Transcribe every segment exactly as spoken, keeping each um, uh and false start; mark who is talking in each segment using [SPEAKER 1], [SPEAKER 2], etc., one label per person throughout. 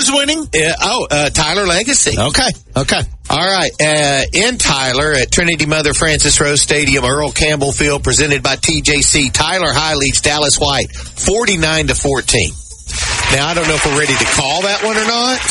[SPEAKER 1] Who's winning?
[SPEAKER 2] Uh, oh, uh, Tyler Legacy.
[SPEAKER 1] Okay, okay.
[SPEAKER 2] All right, uh, in Tyler at Trinity Mother Francis Rose Stadium, Earl Campbell Field, presented by T J C. Tyler High leads Dallas White forty-nine to fourteen. Now, I don't know if we're ready to call that one or not.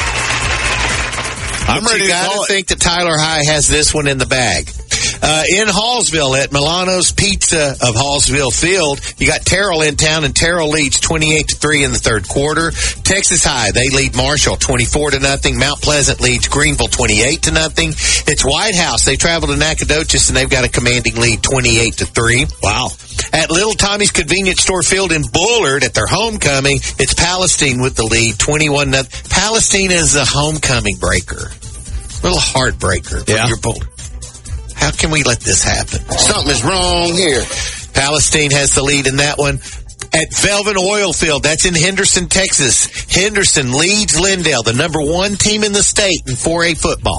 [SPEAKER 1] I'm
[SPEAKER 2] but
[SPEAKER 1] ready
[SPEAKER 2] you
[SPEAKER 1] to
[SPEAKER 2] gotta
[SPEAKER 1] call it.
[SPEAKER 2] think that Tyler High has this one in the bag. Uh, in Hallsville at Milano's Pizza of Hallsville Field, you got Terrell in town, and Terrell leads twenty-eight to three in the third quarter. Texas High, they lead Marshall twenty-four to nothing. Mount Pleasant leads Greenville twenty-eight to nothing. It's White House. They travel to Nacogdoches, and they've got a commanding lead twenty-eight to three.
[SPEAKER 1] Wow.
[SPEAKER 2] At Little Tommy's Convenience Store Field in Bullard at their homecoming, it's Palestine with the lead twenty-one nothing. Palestine is a homecoming breaker. Little heartbreaker for
[SPEAKER 1] Yeah.
[SPEAKER 2] your Bullard. How can we let this happen?
[SPEAKER 3] Something is wrong here.
[SPEAKER 2] Palestine has the lead in that one. At Velvin Oil Field, that's in Henderson, Texas. Henderson leads Lindale, the number one team in the state in four A football.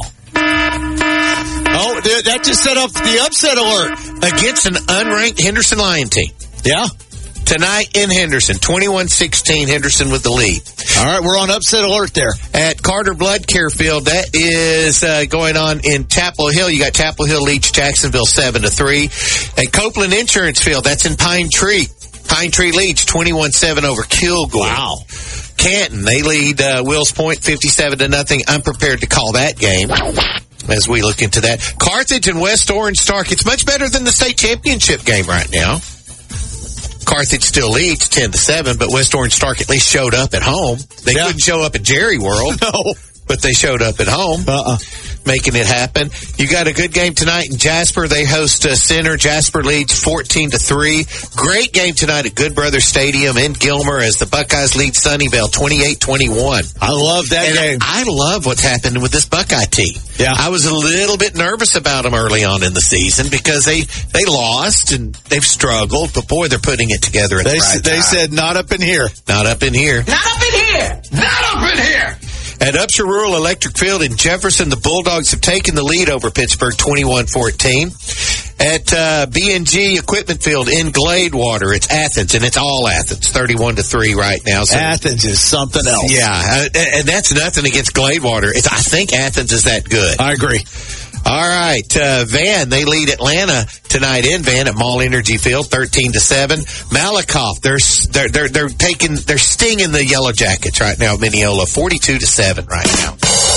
[SPEAKER 1] Oh, that just set up the upset alert.
[SPEAKER 2] Against an unranked Henderson Lion team.
[SPEAKER 1] Yeah.
[SPEAKER 2] Tonight in Henderson, twenty-one sixteen, Henderson with the lead.
[SPEAKER 1] All right, we're on upset alert there.
[SPEAKER 2] At Carter Blood Care Field, that is uh, going on in Chapel Hill. You got Chapel Hill leads Jacksonville seven to three. At Copeland Insurance Field, that's in Pine Tree. Pine Tree leads twenty-one seven over Kilgore.
[SPEAKER 1] Wow.
[SPEAKER 2] Canton, they lead uh, Wills Point fifty-seven to nothing. I'm prepared to call that game as we look into that. Carthage and West Orange Stark. It's much better than the state championship game right now. Carthage still leads ten to seven, but West Orange Stark at least showed up at home. They
[SPEAKER 1] Yeah.
[SPEAKER 2] couldn't show up at Jerry World.
[SPEAKER 1] No.
[SPEAKER 2] But they showed up at home,
[SPEAKER 1] Uh-uh.
[SPEAKER 2] making it happen. You got a good game tonight in Jasper. They host a Center. Jasper leads fourteen to three. Great game tonight at Good Brother Stadium in Gilmer as the Buckeyes lead Sunnyvale twenty-eight twenty-one.
[SPEAKER 1] I love that
[SPEAKER 2] And
[SPEAKER 1] game.
[SPEAKER 2] I love what's happening with this Buckeye team.
[SPEAKER 1] Yeah.
[SPEAKER 2] I was a little bit nervous about them early on in the season because they, they lost and they've struggled, but boy, they're putting it together at
[SPEAKER 1] They,
[SPEAKER 2] the right
[SPEAKER 1] they
[SPEAKER 2] time.
[SPEAKER 1] said not up in here.
[SPEAKER 2] Not up in here.
[SPEAKER 3] Not up in here. Not up in here.
[SPEAKER 2] At Upshur Rural Electric Field in Jefferson, the Bulldogs have taken the lead over Pittsburgh twenty-one fourteen. At uh, B and G Equipment Field in Gladewater, it's Athens, and it's all Athens, thirty-one to three right now. So,
[SPEAKER 1] Athens is something else.
[SPEAKER 2] yeah, uh, and that's nothing against Gladewater. It's, I think Athens is that good.
[SPEAKER 1] I agree.
[SPEAKER 2] All right, uh, Van, they lead Atlanta tonight in Van at Mall Energy Field, thirteen to seven. Malakoff, they're, they're, they're, they're taking, they're stinging the Yellow Jackets right now, Mineola, forty-two to seven right now.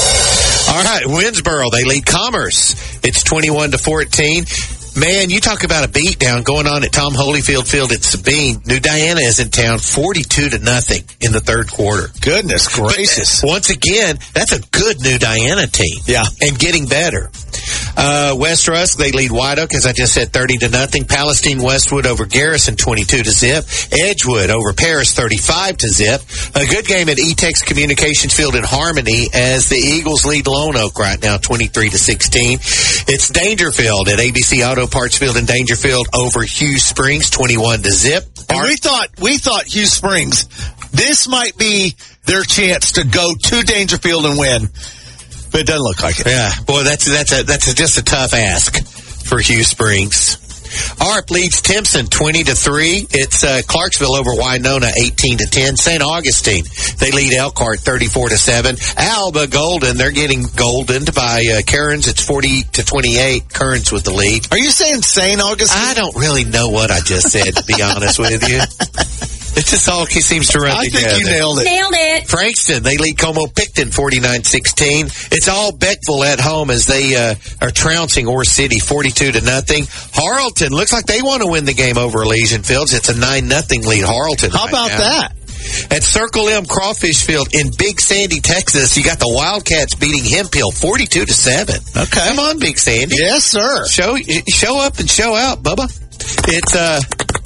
[SPEAKER 2] All right, Winsboro, they lead Commerce. It's twenty-one to fourteen. Man, you talk about a beatdown going on at Tom Holyfield Field at Sabine. New Diana is in town, forty-two to nothing in the third quarter.
[SPEAKER 1] Goodness gracious.
[SPEAKER 2] But, uh, once again, that's a good New Diana team.
[SPEAKER 1] Yeah.
[SPEAKER 2] And getting better. Uh, West Rusk, they lead White Oak, as I just said, thirty to nothing. Palestine Westwood over Garrison, twenty-two to zip. Edgewood over Paris, thirty-five to zip. A good game at E-Tex Communications Field in Harmony as the Eagles lead Lone Oak right now, twenty-three to sixteen. It's Dangerfield at A B C Auto Parts Field in Dangerfield over Hughes Springs, twenty-one to zip.
[SPEAKER 1] And we thought we thought Hughes Springs, this might be their chance to go to Dangerfield and win. But it doesn't look like it.
[SPEAKER 2] Yeah, boy, that's that's a that's a, just a tough ask for Hughes Springs. A R P leads Timpson twenty to three. It's uh, Clarksville over Winona eighteen to ten. Saint Augustine, they lead Elkhart thirty-four to seven. Alba Golden, they're getting goldened by uh, Cairns. It's forty to twenty-eight. Kearns with the lead.
[SPEAKER 1] Are you saying Saint Augustine?
[SPEAKER 2] I don't really know what I just said, to be honest with you. It just all seems to run
[SPEAKER 1] I
[SPEAKER 2] together.
[SPEAKER 1] think you nailed it.
[SPEAKER 4] Nailed it.
[SPEAKER 2] Frankston, they lead Como-Picton forty-nine sixteen. It's all Beckville at home as they uh, are trouncing Ore City forty-two to nothing. Harleton looks like they want to win the game over Elysian Fields. It's a nine nothing lead Harleton.
[SPEAKER 1] How
[SPEAKER 2] right
[SPEAKER 1] about
[SPEAKER 2] now.
[SPEAKER 1] that?
[SPEAKER 2] At Circle M Crawfish Field in Big Sandy, Texas, you got the Wildcats beating Hemphill forty-two to seven.
[SPEAKER 1] Okay.
[SPEAKER 2] Come on, Big Sandy.
[SPEAKER 1] Yes, sir.
[SPEAKER 2] Show show up and show out, Bubba. It's uh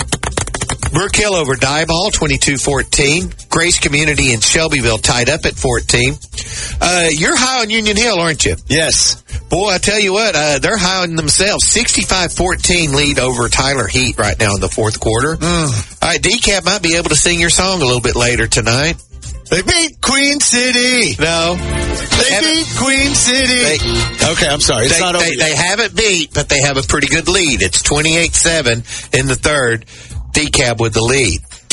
[SPEAKER 2] Brook Hill over Diboll, twenty-two fourteen. Grace Community in Shelbyville tied up at fourteen. Uh, you're high on Union Hill, aren't you?
[SPEAKER 1] Yes.
[SPEAKER 2] Boy, I tell you what, uh, they're high on themselves. sixty-five fourteen lead over Tyler Heat right now in the fourth quarter.
[SPEAKER 1] Mm.
[SPEAKER 2] All right, D C A B might be able to sing your song a little bit later tonight.
[SPEAKER 1] They beat Queen City.
[SPEAKER 2] No.
[SPEAKER 1] They beat Queen City.
[SPEAKER 2] They,
[SPEAKER 1] okay, I'm sorry. It's
[SPEAKER 2] they,
[SPEAKER 1] not over
[SPEAKER 2] they,
[SPEAKER 1] yet.
[SPEAKER 2] they haven't beat, but they have a pretty good lead. It's twenty-eight seven in the third. D C A B with the lead.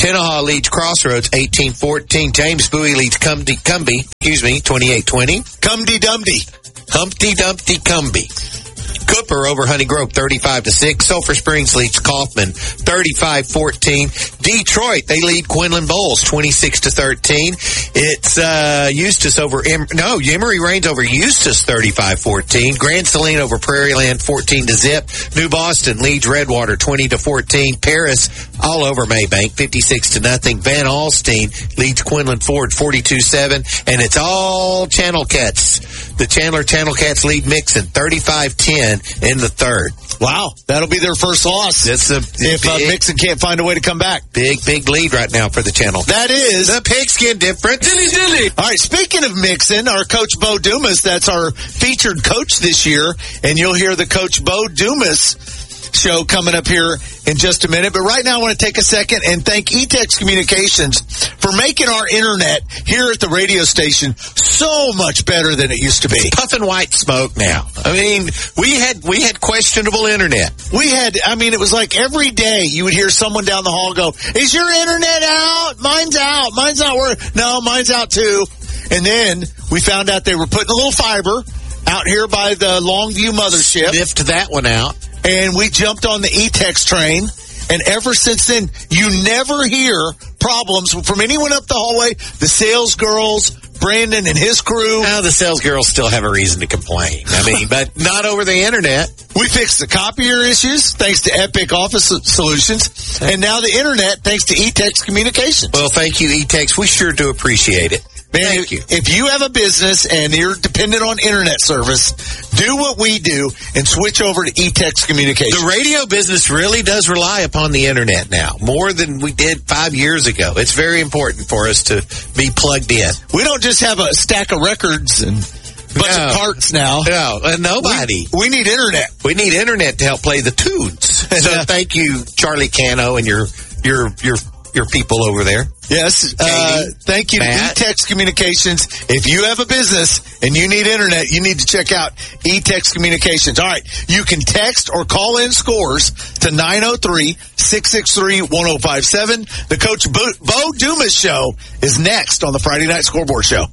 [SPEAKER 2] Tenaha leads Crossroads eighteen fourteen. James Bowie leads Cumby, Cumby excuse me, twenty-eight twenty.
[SPEAKER 1] Cumdy Dumdy.
[SPEAKER 2] Humpty Dumpty Cumby. Cooper over Honey Grove thirty-five to six. Sulphur Springs leads Kaufman thirty-five fourteen. Detroit, they lead Quinlan Bowles twenty-six to thirteen. It's uh, Eustis over em- no, Emory Rains over Eustis thirty-five fourteen. Grand Saline over Prairie Land fourteen to zip. New Boston leads Redwater twenty to fourteen. Paris all over Maybank fifty-six to nothing. Van Alstyne leads Quinlan Ford forty-two seven, and it's all Channel Cats. The Chandler Channel Cats lead Mixon thirty-five ten in the third.
[SPEAKER 1] Wow, that'll be their first loss.
[SPEAKER 2] That's a
[SPEAKER 1] if uh,
[SPEAKER 2] big,
[SPEAKER 1] Mixon can't find a way to come back.
[SPEAKER 2] Big, big lead right now for the Channel.
[SPEAKER 1] That is
[SPEAKER 2] the pigskin difference.
[SPEAKER 3] Dilly dilly.
[SPEAKER 1] All right, speaking of Mixon, our Coach Bo Dumas, that's our featured coach this year, and you'll hear the Coach Bo Dumas show coming up here in just a minute. But right now I want to take a second and thank E-Tex Communications for making our internet here at the radio station so much better than it used to be.
[SPEAKER 2] Puffing white smoke now. I mean, we had we had questionable internet.
[SPEAKER 1] We had, I mean, it was like every day you would hear someone down the hall go, is your internet out? Mine's out. Mine's not working. No, mine's out too. And then we found out they were putting a little fiber out here by the Longview mothership.
[SPEAKER 2] Sniffed that one out.
[SPEAKER 1] And we jumped on the E-Tex train. And ever since then, you never hear problems from anyone up the hallway. The sales girls, Brandon and his crew.
[SPEAKER 2] Now the sales girls still have a reason to complain. I mean, but not over the internet.
[SPEAKER 1] We fixed the copier issues thanks to Epic Office Solutions. And now the internet thanks to E-Tex Communications.
[SPEAKER 2] Well, thank you, E-Tex. We sure do appreciate it.
[SPEAKER 1] Man,
[SPEAKER 2] Thank you.
[SPEAKER 1] If you have a business and you're dependent on internet service, do what we do and switch over to E-Tex Communications.
[SPEAKER 2] The radio business really does rely upon the internet now, more than we did five years ago. It's very important for us to be plugged in.
[SPEAKER 1] We don't just have a stack of records and a bunch
[SPEAKER 2] No.
[SPEAKER 1] of parts now.
[SPEAKER 2] No, uh, nobody.
[SPEAKER 1] We, we need internet.
[SPEAKER 2] We need internet to help play the tunes. So thank you, Charlie Cano, and your your your your people over there.
[SPEAKER 1] Yes. Uh, thank you
[SPEAKER 2] Matt.
[SPEAKER 1] to E-Tex Communications. If you have a business and you need internet, you need to check out E-Tex Communications. All right. You can text or call in scores to nine oh three, six six three, one oh five seven. The Coach Bo, Bo Dumas Show is next on the Friday Night Scoreboard Show.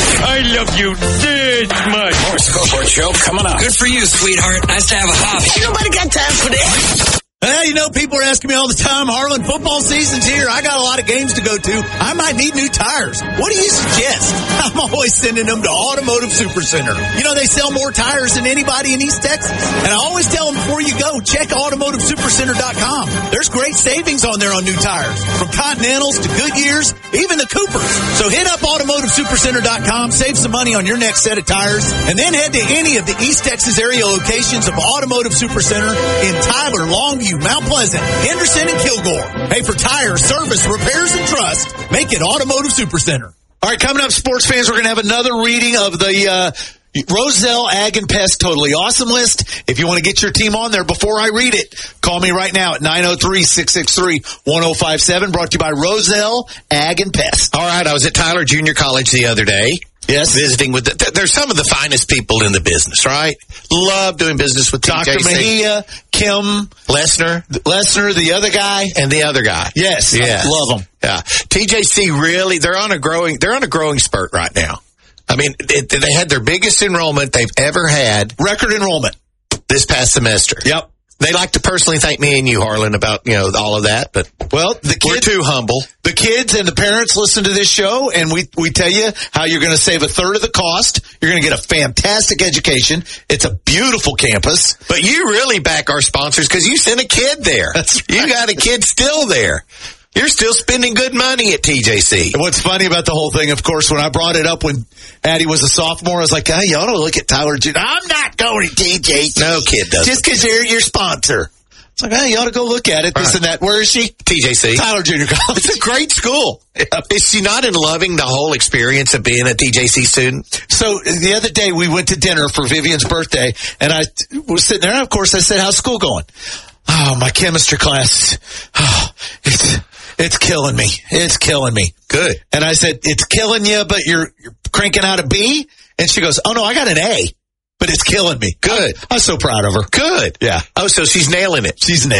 [SPEAKER 4] I love you this much.
[SPEAKER 3] More Scoreboard Show coming up.
[SPEAKER 5] Good for you, sweetheart. Nice to have a hobby.
[SPEAKER 3] Ain't nobody got time for this.
[SPEAKER 1] Well, you know, people are asking me all the time, Harlan, football season's here. I got a lot of games to go to. I might need new tires. What do you suggest? I'm always sending them to Automotive Supercenter. You know, they sell more tires than anybody in East Texas. And I always tell them before you go, check automotive supercenter dot com. There's great savings on there on new tires. From Continentals to Goodyears, even the Coopers. So hit up automotive supercenter dot com, save some money on your next set of tires, and then head to any of the East Texas area locations of Automotive Supercenter in Tyler, Longview, Mount Pleasant, Henderson, and Kilgore. Hey, for tires, service, repairs, and trust, make it Automotive Supercenter. All right, coming up, sports fans, we're going to have another reading of the uh, Roselle Ag and Pest Totally Awesome list. If you want to get your team on there before I read it, call me right now at nine oh three, six six three, one oh five seven, brought to you by Roselle Ag and Pest.
[SPEAKER 2] All right, I was at Tyler Junior College the other day.
[SPEAKER 1] Yes.
[SPEAKER 2] Visiting with, the, th- they're some of the finest people in the business, right? Love doing business with
[SPEAKER 1] Doctor
[SPEAKER 2] T J C.
[SPEAKER 1] Mejia, Kim
[SPEAKER 2] Lesnar,
[SPEAKER 1] Lesnar, the other guy.
[SPEAKER 2] and the other guy.
[SPEAKER 1] Yes.
[SPEAKER 2] Yes.
[SPEAKER 1] Love them.
[SPEAKER 2] Yeah. T J C really, they're on a growing, they're on a growing spurt right now. I mean, it, they had their biggest enrollment they've ever had
[SPEAKER 1] Record enrollment.
[SPEAKER 2] this past semester.
[SPEAKER 1] Yep.
[SPEAKER 2] They like to personally thank me and you, Harlan, about, you know, all of that, but
[SPEAKER 1] Well, the
[SPEAKER 2] we're
[SPEAKER 1] kids,
[SPEAKER 2] too humble.
[SPEAKER 1] the kids and the parents listen to this show, and we, we tell you how you're going to save a third of the cost. You're going to get a fantastic education. It's a beautiful campus.
[SPEAKER 2] But you really back our sponsors because you sent a kid there.
[SPEAKER 1] That's
[SPEAKER 2] You
[SPEAKER 1] right.
[SPEAKER 2] got a kid still there. You're still spending good money at T J C.
[SPEAKER 1] And what's funny about the whole thing, of course, when I brought it up when Addie was a sophomore, I was like, hey, you ought to look at Tyler Junior I'm not going to T J C.
[SPEAKER 2] No kid does.
[SPEAKER 1] Just because they're your sponsor. It's like, hey, you ought to go look at it, this
[SPEAKER 2] Right.
[SPEAKER 1] and that. Where is she?
[SPEAKER 2] T J C.
[SPEAKER 1] Tyler Junior College.
[SPEAKER 2] It's a great school. Is she not in loving the whole experience of being a T J C student?
[SPEAKER 1] So the other day we went to dinner for Vivian's birthday, and I was sitting there, and of course I said, how's school going? Oh, my chemistry class, oh, it's it's killing me. It's killing me.
[SPEAKER 2] Good.
[SPEAKER 1] And I said, it's killing you, but you're, you're cranking out a B? And she goes, oh, no, I got an A, but it's killing me.
[SPEAKER 2] Good.
[SPEAKER 1] I, I'm so proud of her.
[SPEAKER 2] Good.
[SPEAKER 1] Yeah.
[SPEAKER 2] Oh, so she's nailing it.
[SPEAKER 1] She's nailing it.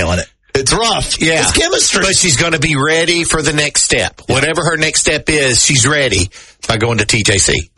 [SPEAKER 1] It's rough.
[SPEAKER 2] Yeah.
[SPEAKER 1] It's chemistry.
[SPEAKER 2] But she's going to be ready for the next step. Whatever her next step is, she's ready by going to T J C.